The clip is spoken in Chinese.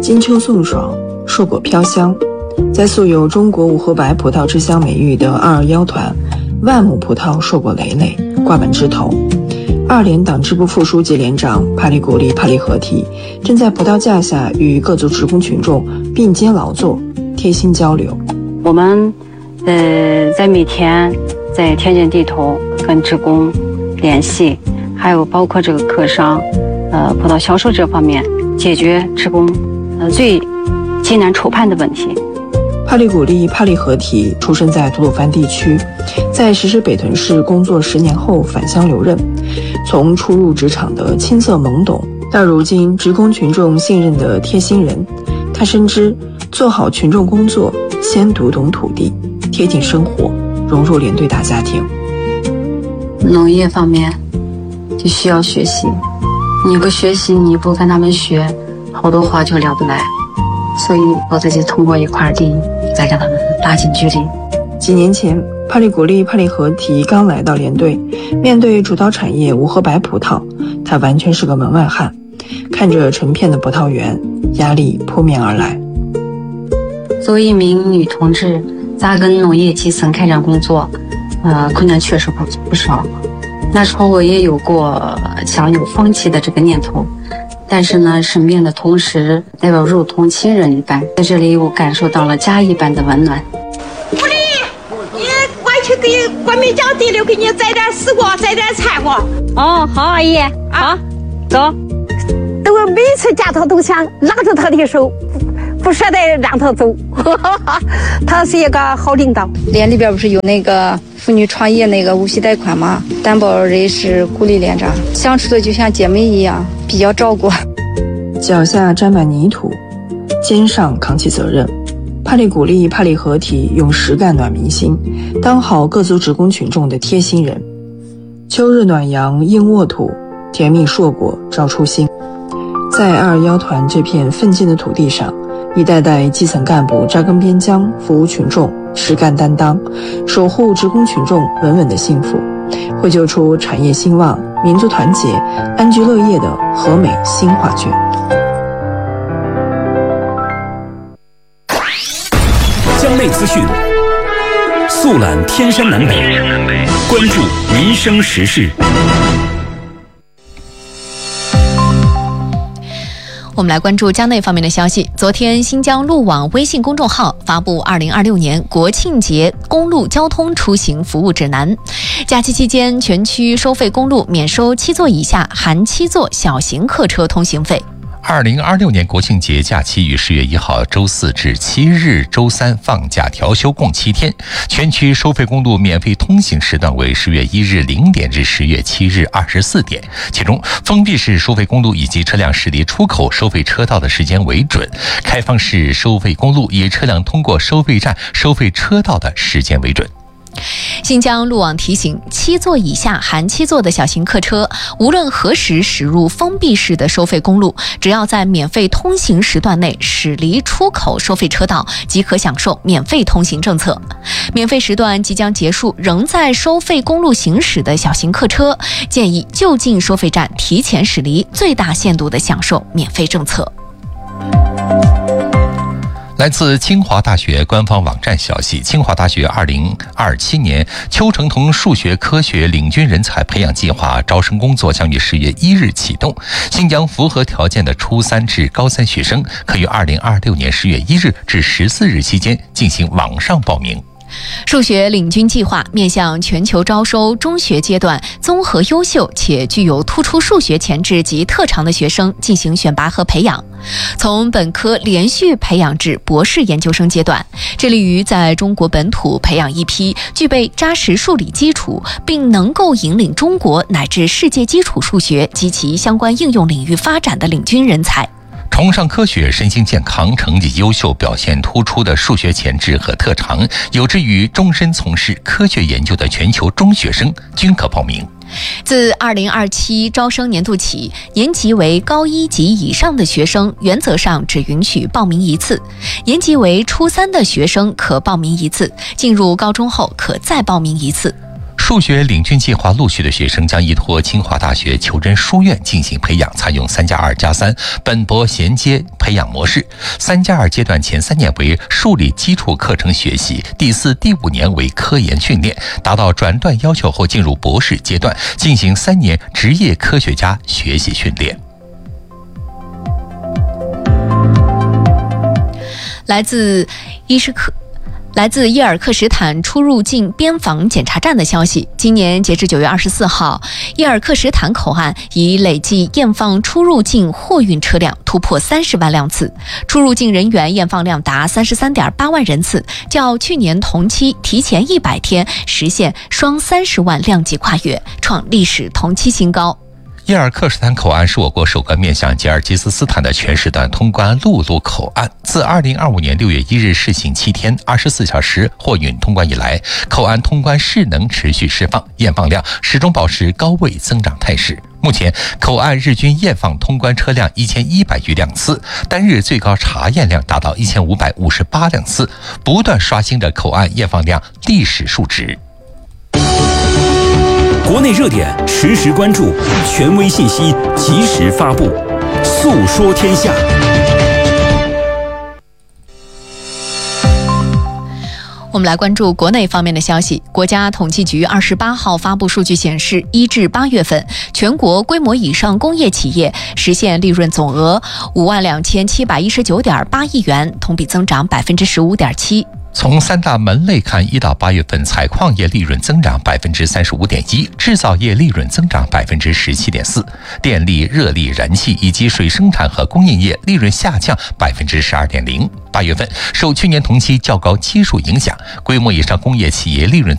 金秋送爽，硕果飘香。在素有中国五河白葡萄之乡美誉的221团，万亩葡萄硕果累累，挂满枝头。2连党支部副书记连长帕里古利帕里合体正在葡萄架下与各族职工群众并肩劳作，贴心交流。 我们在每天在田间地头跟职工联系，还有包括这个客商葡萄销售这方面，解决职工最艰难愁盼的问题。 帕里古利帕里合体出生在吐鲁番地区，在实施北屯市工作10年后返乡留任。从初入职场的青涩懵懂，到如今职工群众信任的贴心人，他深知做好群众工作，先读懂土地，贴近生活，融入连队大家庭。 农业方面就需要学习，你不学习，你不跟他们学，好多话就聊不来。所以我自己通过一块地再跟他们拉近距离。 几年前，帕里古利帕里合体刚来到连队，面对主导产业五河白葡萄，他完全是个门外汉。看着成片的葡萄园，压力扑面而来。 作为一名女同志，扎根农业基层开展工作，困难确实不少。那时候我也有过想有放弃的这个念头，但是呢，生病的同时代表如同亲人一般，在这里我感受到了家一般的温暖。 狐狸，你我去给关梅江地里给你摘点丝瓜，摘点菜瓜。 哦，好，阿姨，好，走。 都每次见他都想拉着他的手，不舍得让他走。他是一个好领导。 连里边不是有那个妇女创业那个无息贷款吗？担保人是古丽连长，相处的就像姐妹一样，比较照顾。 脚下沾满泥土，肩上扛起责任。帕里古利帕里合体用实干暖民心，当好各族职工群众的贴心人。秋日暖阳映沃土，甜蜜硕果照初心。在221团这片奋进的土地上，一代代基层干部扎根边疆，服务群众，实干担当，守护职工群众稳稳的幸福，绘就出产业兴旺、民族团结、安居乐业的和美新画卷。 江内资讯，速览天山南北，关注民生时事。 我们来关注江内方面的消息。昨天，新疆路网微信公众号发布2026年国庆节公路交通出行服务指南。假期期间，全区收费公路免收7座以下含7座小型客车通行费。 2026年国庆节假期于10月1号周4至7日周3放假调休共7天，全区收费公路免费通行时段为10月1日0点至10月7日24点，其中封闭式收费公路以及车辆驶离出口收费车道的时间为准，开放式收费公路以车辆通过收费站收费车道的时间为准。 新疆路网提醒，7座以下含7座的小型客车，无论何时驶入封闭式的收费公路，只要在免费通行时段内驶离出口收费车道，即可享受免费通行政策。免费时段即将结束，仍在收费公路行驶的小型客车，建议就近收费站提前驶离，最大限度地享受免费政策。 来自清华大学官方网站消息，清华大学2027年邱成桐数学科学领军人才培养计划招生工作将于10月1日启动。新疆符合条件的初3至高3学生可于2026年10月1日至14日期间进行网上报名。 数学领军计划面向全球招收中学阶段综合优秀且具有突出数学潜质及特长的学生进行选拔和培养，从本科连续培养至博士研究生阶段，致力于在中国本土培养一批具备扎实数理基础，并能够引领中国乃至世界基础数学及其相关应用领域发展的领军人才。 崇尚科学、身心健康、成绩优秀、表现突出的数学潜质和特长，有志于终身从事科学研究的全球中学生均可报名。 自2027招生年度起，年级为高1及以上的学生原则上只允许报名1次，年级为初3的学生可报名1次，进入高中后可再报名1次。 数学领军计划录取的学生将依托清华大学求真书院进行培养，采用3+2+3本博衔接培养模式。3+2阶段前3年为数理基础课程学习，第4、第5年为科研训练，达到转段要求后进入博士阶段，进行3年职业科学家学习训练。 来自伊尔克什坦出入境边防检查站的消息，今年截至9月24号，伊尔克什坦口岸已累计验放出入境货运车辆突破30万辆次，出入境人员验放量达33.8万人次，较去年同期提前100天实现双30万辆级跨越，创历史同期新高。 伊尔克什坦口岸是我国首个面向吉尔吉斯斯坦的全时段通关陆路口岸。自2025年6月1日试行7天24小时货运通关以来，口岸通关势能持续释放，验放量始终保持高位增长态势。目前，口岸日均验放通关车辆1100余辆次，单日最高查验量达到1558辆次，不断刷新着口岸验放量历史数值。 国内热点实时关注，权威信息及时发布，诉说天下。 我们来关注国内方面的消息。国家统计局28号发布数据显示，1至8月份，全国规模以上工业企业实现利润总额52719.8亿元，同比增长15.7%。 从3大门类看，1到8月份，采矿业利润增长35.1%，制造业利润增长17.4%，电力、热力、燃气以及水生产和供应业利润下降12.0%。8月份受去年同期较高基数影响，规模以上工业企业利润